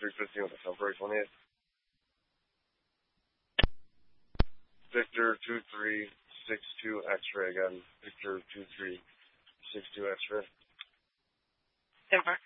315 with the February 28th. Victor 2362 X-ray again. Victor 2362 X-ray. Denver.